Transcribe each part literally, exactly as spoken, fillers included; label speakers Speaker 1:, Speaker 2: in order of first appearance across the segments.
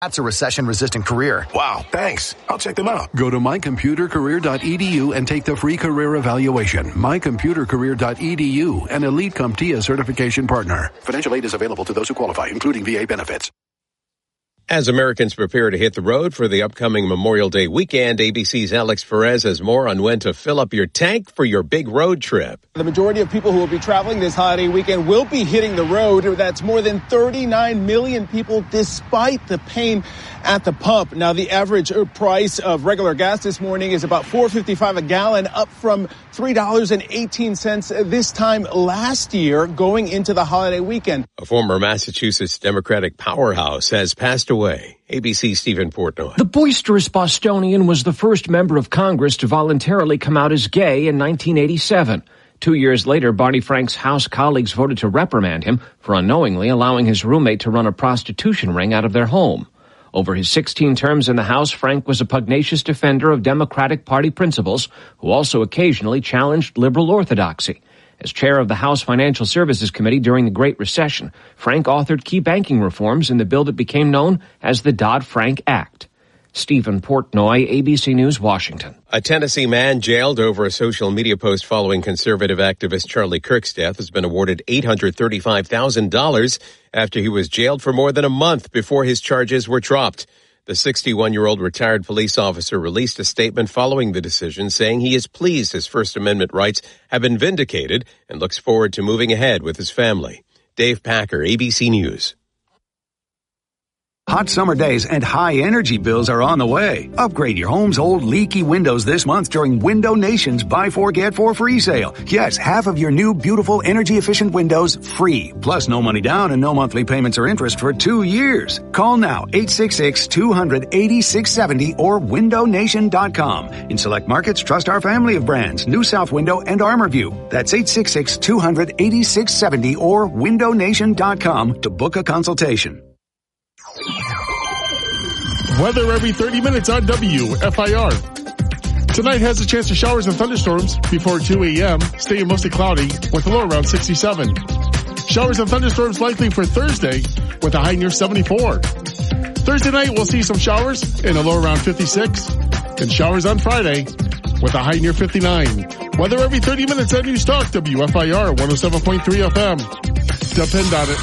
Speaker 1: That's a recession-resistant career.
Speaker 2: Wow, thanks. I'll check them out.
Speaker 3: Go to my computer career dot e d u and take the free career evaluation. my computer career dot e d u, an Elite CompTIA certification partner. Financial aid is available to those who qualify, including V A benefits.
Speaker 4: As Americans prepare to hit the road for the upcoming Memorial Day weekend, A B C's Alex Perez has more on when to fill up your tank for your big road trip.
Speaker 5: The majority of people who will be traveling this holiday weekend will be hitting the road. That's more than thirty-nine million people, despite the pain at the pump. Now, the average price of regular gas this morning is about four dollars and fifty-five cents a gallon, up from three dollars and eighteen cents this time last year, going into the holiday weekend.
Speaker 4: A former Massachusetts Democratic powerhouse has passed away. A B C's Stephen Portnoy.
Speaker 6: The boisterous Bostonian was the first member of Congress to voluntarily come out as gay in nineteen eighty-seven. Two years later, Barney Frank's House colleagues voted to reprimand him for unknowingly allowing his roommate to run a prostitution ring out of their home. Over his sixteen terms in the House, Frank was a pugnacious defender of Democratic Party principles who also occasionally challenged liberal orthodoxy. As chair of the House Financial Services Committee during the Great Recession, Frank authored key banking reforms in the bill that became known as the Dodd-Frank Act. Stephen Portnoy, A B C News, Washington.
Speaker 4: A Tennessee man jailed over a social media post following conservative activist Charlie Kirk's death has been awarded eight hundred thirty-five thousand dollars after he was jailed for more than a month before his charges were dropped. The sixty-one-year-old retired police officer released a statement following the decision, saying he is pleased his First Amendment rights have been vindicated and looks forward to moving ahead with his family. Dave Packer, A B C News.
Speaker 7: Hot summer days and high energy bills are on the way. Upgrade your home's old leaky windows this month during Window Nation's Buy Four Get Four free sale. Yes, half of your new beautiful energy efficient windows free. Plus no money down and no monthly payments or interest for two years. Call now eight six six, two hundred, eighty-six seventy or window nation dot com. In select markets, trust our family of brands, New South Window and ArmorView. That's eight six six, two hundred, eighty-six seventy or window nation dot com to book a consultation.
Speaker 8: Weather every thirty minutes on W F I R. Tonight has a chance of showers and thunderstorms before two a.m., staying mostly cloudy with a low around sixty-seven. Showers and thunderstorms likely for Thursday with a high near seventy-four. Thursday night we'll see some showers and a low around fifty-six. And showers on Friday with a high near fifty-nine. Weather every thirty minutes on News Talk W F I R one oh seven point three F M. Depend on it.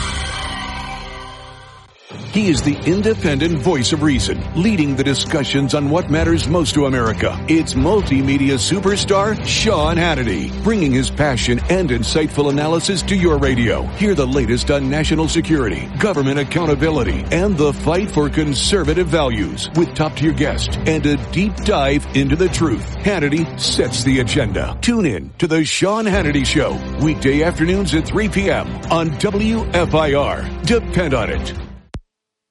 Speaker 9: He is the independent voice of reason, leading the discussions on what matters most to America. It's multimedia superstar Sean Hannity, bringing his passion and insightful analysis to your radio. Hear the latest on national security, government accountability, and the fight for conservative values with top-tier guests and a deep dive into the truth. Hannity sets the agenda. Tune in to the Sean Hannity Show, weekday afternoons at three p.m. on W F I R. Depend on it.